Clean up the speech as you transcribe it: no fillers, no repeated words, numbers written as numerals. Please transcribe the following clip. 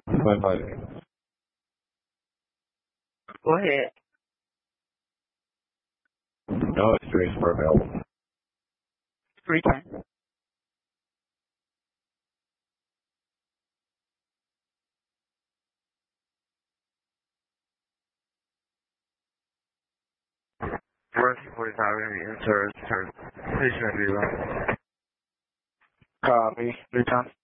Bye-bye. Go ahead. No experience for available. Return. First 45 enter, patient view. Copy. Return.